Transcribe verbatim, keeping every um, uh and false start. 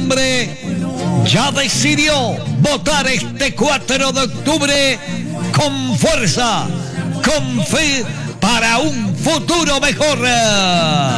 noviembre ya decidió votar este cuatro de octubre con fuerza, con fe, para un futuro mejor.